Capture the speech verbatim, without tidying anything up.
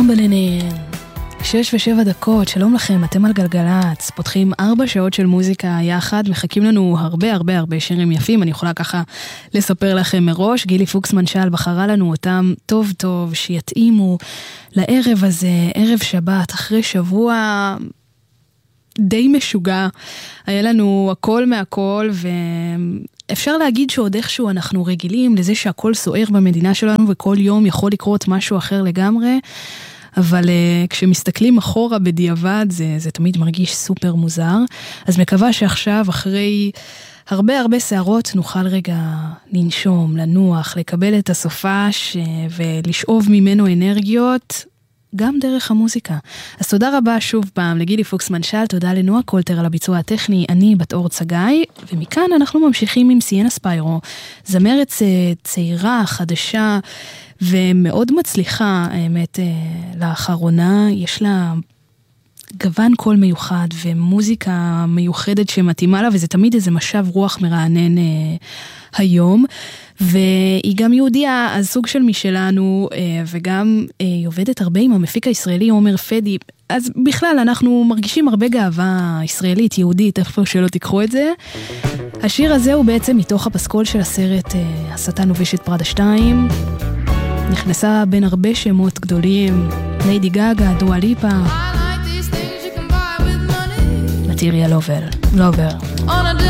טמבלינין, שש ושבע דקות, שלום לכם, אתם על גלגלץ, פותחים ארבע שעות של מוזיקה יחד, מחכים לנו הרבה הרבה הרבה שירים יפים, אני יכולה ככה לספר לכם מראש, גילי פוקס מנשל בחרה לנו אותם טוב טוב, שיתאימו לערב הזה, ערב שבת, אחרי שבוע די משוגע, היה לנו הכל מהכל, ואפשר להגיד שעוד איכשהו אנחנו רגילים לזה שהכל סוער במדינה שלנו, וכל יום יכול לקרות משהו אחר לגמרי, אבל uh, כשמסתכלים אחורה בדיעבד, זה, זה תמיד מרגיש סופר מוזר. אז מקווה שעכשיו, אחרי הרבה הרבה שערות, נוכל רגע לנשום, לנוח, לקבל את הסופש ולשאוב ממנו אנרגיות, גם דרך המוזיקה. אז תודה רבה שוב פעם לגילי פוקס מנשל, תודה לנועה קולטר על הביצוע הטכני, אני בת אור צגאי, ומכאן אנחנו ממשיכים עם סיינה ספיירו, זמרת צעירה, חדשה, ומאוד מצליחה, האמת, לאחרונה, יש לה גוון קול מיוחד, ומוזיקה מיוחדת שמתאימה לה, וזה תמיד איזה משב רוח מרענן היום, והיא גם יהודיה, אז סוג של משלנו, וגם היא עובדת הרבה עם המפיק הישראלי עומר פדי, אז בכלל אנחנו מרגישים הרבה גאווה ישראלית, יהודית, איפה שלא תיקחו את זה. השיר הזה הוא בעצם מתוך הפסקול של הסרט השטן לובש את פראדה שתיים, נכנסה בין הרבה שמות גדולים, ליידי גאגה, דואה ליפה, מטריאל לובר, לובר.